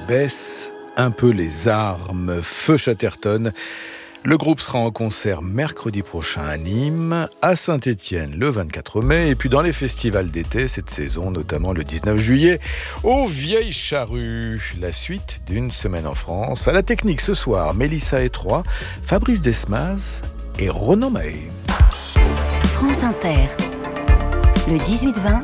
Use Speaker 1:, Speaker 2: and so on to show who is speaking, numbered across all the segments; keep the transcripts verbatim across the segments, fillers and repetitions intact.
Speaker 1: baisse un peu les armes. Feu Chatterton. Le groupe sera en concert mercredi prochain à Nîmes, à Saint-Étienne le vingt-quatre mai, et puis dans les festivals d'été cette saison, notamment le dix-neuf juillet, aux Vieilles Charrues. La suite d'une semaine en France. À la technique ce soir, Mélissa Etroy, Fabrice Desmas et Renaud Mahé.
Speaker 2: France Inter, le dix-huit vingt,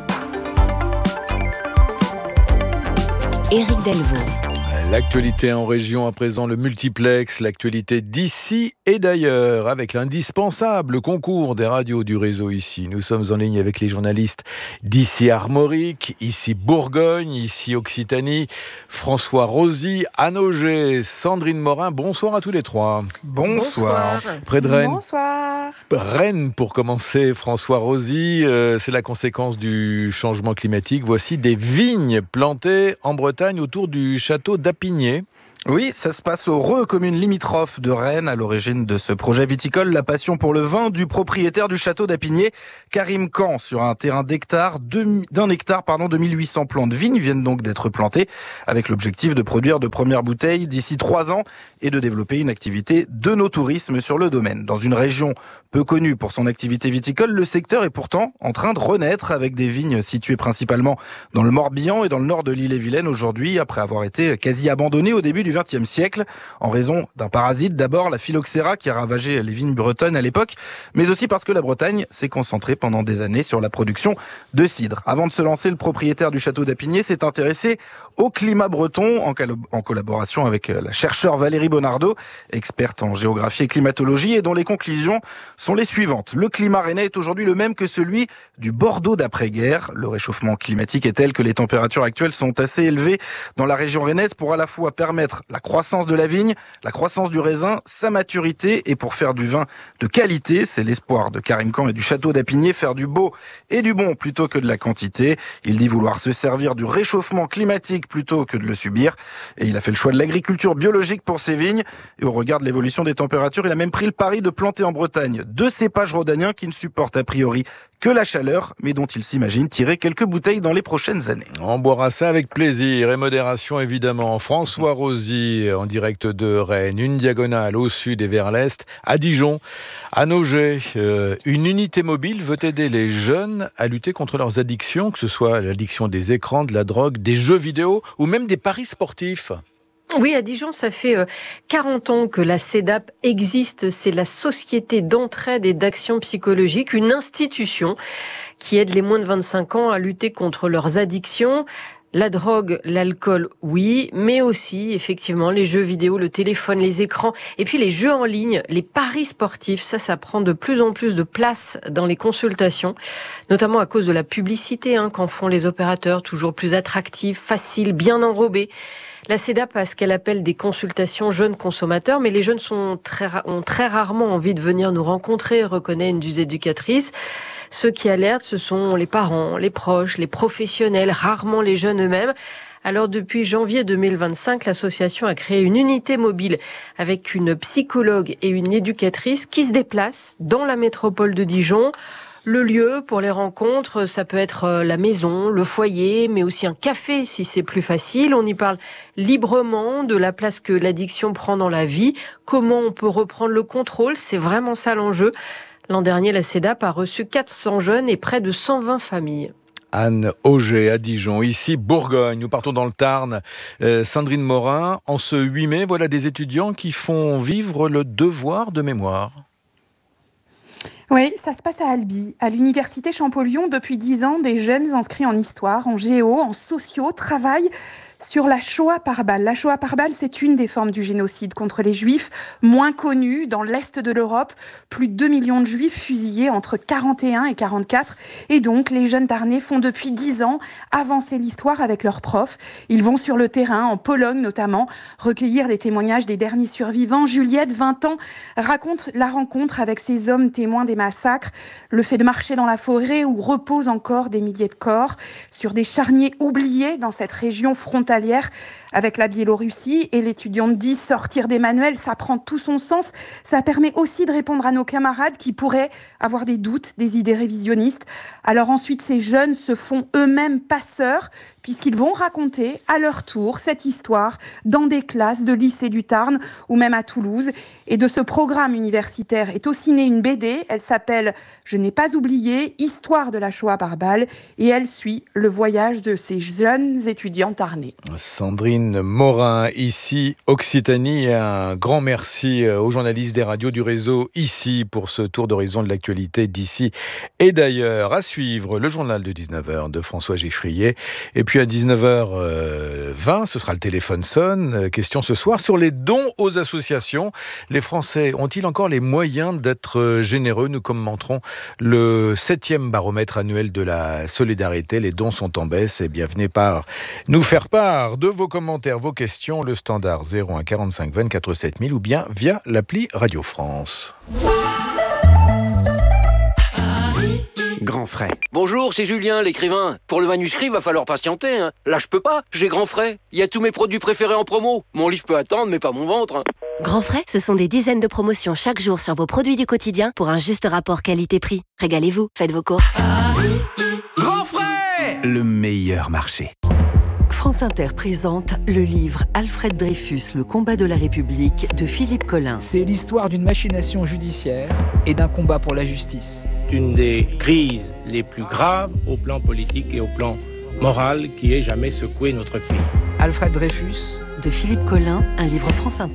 Speaker 2: Éric Delvaux.
Speaker 1: L'actualité en région, à présent le multiplex, l'actualité d'ici et d'ailleurs, avec l'indispensable concours des radios du réseau ici. Nous sommes en ligne avec les journalistes d'ici Armorique, ici Bourgogne, ici Occitanie, François Rosy, Anne Auger, Sandrine Morin. Bonsoir à tous les trois.
Speaker 3: Bonsoir.
Speaker 1: Près de Rennes.
Speaker 3: Bonsoir.
Speaker 1: Rennes pour commencer, François Rosy, euh, c'est la conséquence du changement climatique. Voici des vignes plantées en Bretagne autour du château d'Apigné.
Speaker 3: Oui, ça se passe au Reux, commune limitrophe de Rennes. À l'origine de ce projet viticole, la passion pour le vin du propriétaire du château d'Apigné, Karim Khan, sur un terrain d'hectare, d'un hectare, pardon, deux mille huit cents plants de vignes viennent donc d'être plantés, avec l'objectif de produire de premières bouteilles d'ici trois ans et de développer une activité d'œnotourisme sur le domaine. Dans une région peu connue pour son activité viticole, le secteur est pourtant en train de renaître, avec des vignes situées principalement dans le Morbihan et dans le nord de l'Ille-et-Vilaine aujourd'hui, après avoir été quasi abandonnées au début du vingtième siècle, en raison d'un parasite, d'abord la phylloxéra qui a ravagé les vignes bretonnes à l'époque, mais aussi parce que la Bretagne s'est concentrée pendant des années sur la production de cidre. Avant de se lancer, le propriétaire du château d'Apigné s'est intéressé au climat breton en, cal- en collaboration avec la chercheure Valérie Bonardo, experte en géographie et climatologie, et dont les conclusions sont les suivantes. Le climat rennais est aujourd'hui le même que celui du Bordeaux d'après-guerre. Le réchauffement climatique est tel que les températures actuelles sont assez élevées dans la région rennaise pour à la fois permettre la croissance de la vigne, la croissance du raisin, sa maturité, et pour faire du vin de qualité. C'est l'espoir de Karim Khan et du château d'Apigné, faire du beau et du bon plutôt que de la quantité. Il dit vouloir se servir du réchauffement climatique plutôt que de le subir. Et il a fait le choix de l'agriculture biologique pour ses vignes. Et au regard de l'évolution des températures, il a même pris le pari de planter en Bretagne deux cépages rhodaniens qui ne supportent a priori que la chaleur, mais dont il s'imagine tirer quelques bouteilles dans les prochaines années.
Speaker 1: On boira ça avec plaisir et modération évidemment. François Rosy en direct de Rennes, une diagonale au sud et vers l'est, à Dijon, à Nogé. Euh, une unité mobile veut aider les jeunes à lutter contre leurs addictions, que ce soit l'addiction des écrans, de la drogue, des jeux vidéo ou même des paris sportifs.
Speaker 4: Oui, à Dijon, ça fait quarante ans que la CEDAP existe. C'est la Société d'entraide et d'action psychologique, une institution qui aide les moins de vingt-cinq ans à lutter contre leurs addictions. La drogue, l'alcool, oui, mais aussi, effectivement, les jeux vidéo, le téléphone, les écrans, et puis les jeux en ligne, les paris sportifs. Ça, ça prend de plus en plus de place dans les consultations, notamment à cause de la publicité hein, qu'en font les opérateurs, toujours plus attractifs, faciles, bien enrobés. La CEDAP a ce qu'elle appelle des consultations jeunes consommateurs, mais les jeunes sont très, ont très rarement envie de venir nous rencontrer, reconnaît une des éducatrices. Ceux qui alertent, ce sont les parents, les proches, les professionnels, rarement les jeunes eux-mêmes. Alors depuis janvier deux mille vingt-cinq, l'association a créé une unité mobile avec une psychologue et une éducatrice qui se déplacent dans la métropole de Dijon. Le lieu pour les rencontres, ça peut être la maison, le foyer, mais aussi un café si c'est plus facile. On y parle librement de la place que l'addiction prend dans la vie, comment on peut reprendre le contrôle, c'est vraiment ça l'enjeu. L'an dernier, la CEDAP a reçu quatre cents jeunes et près de cent vingt familles.
Speaker 1: Anne Auger à Dijon, ici Bourgogne, nous partons dans le Tarn. Euh, Sandrine Morin, en ce huit mai, voilà des étudiants qui font vivre le devoir de mémoire.
Speaker 5: Oui, ça se passe à Albi, à l'université Champollion. Depuis dix ans, des jeunes inscrits en histoire, en géo, en sociaux travaillent sur la Shoah par balle. La Shoah par balle, c'est une des formes du génocide contre les Juifs, moins connue dans l'Est de l'Europe. Plus de deux millions de Juifs fusillés entre quarante et un et quarante-quatre. Et donc, les jeunes Tarnais font depuis dix ans avancer l'histoire avec leurs profs. Ils vont sur le terrain, en Pologne notamment, recueillir les témoignages des derniers survivants. Juliette, vingt ans, raconte la rencontre avec ces hommes témoins des massacres, le fait de marcher dans la forêt où reposent encore des milliers de corps, sur des charniers oubliés dans cette région frontalière avec la Biélorussie. Et l'étudiante dit, sortir des manuels, ça prend tout son sens. Ça permet aussi de répondre à nos camarades qui pourraient avoir des doutes, des idées révisionnistes. Alors ensuite, ces jeunes se font eux-mêmes passeurs, puisqu'ils vont raconter à leur tour cette histoire dans des classes de lycée du Tarn ou même à Toulouse. Et de ce programme universitaire est aussi née une B D. Elle s'appelle « Je n'ai pas oublié, histoire de la Shoah par balle » et elle suit le voyage de ces jeunes étudiants tarnais.
Speaker 1: Sandrine Morin, ici Occitanie. Un grand merci aux journalistes des radios du réseau ici pour ce tour d'horizon de l'actualité d'ici et d'ailleurs. À suivre le journal de dix-neuf heures de François Geffrier. Et puis à dix-neuf heures vingt, ce sera le téléphone sonne. Question ce soir sur les dons aux associations. Les Français ont-ils encore les moyens d'être généreux? Nous commenterons le septième baromètre annuel de la solidarité. Les dons sont en baisse. Et bien, venez par nous faire part de vos commentaires, vos questions. Le standard zéro un quarante-cinq vingt-quatre sept mille ou bien via l'appli Radio France.
Speaker 6: Grand frais. Bonjour, c'est Julien, l'écrivain. Pour le manuscrit, va falloir patienter. Hein. Là, je peux pas. J'ai Grand frais. Il y a tous mes produits préférés en promo. Mon livre peut attendre, mais pas mon ventre. Hein.
Speaker 2: Grand frais, ce sont des dizaines de promotions chaque jour sur vos produits du quotidien pour un juste rapport qualité-prix. Régalez-vous, faites vos courses.
Speaker 6: Grand frais, le meilleur marché.
Speaker 7: France Inter présente le livre Alfred Dreyfus, le combat de la République de Philippe Collin.
Speaker 8: C'est l'histoire d'une machination judiciaire et d'un combat pour la justice.
Speaker 9: Une des crises les plus graves au plan politique et au plan moral qui ait jamais secoué notre pays.
Speaker 8: Alfred Dreyfus
Speaker 7: de Philippe Collin, un livre France Inter.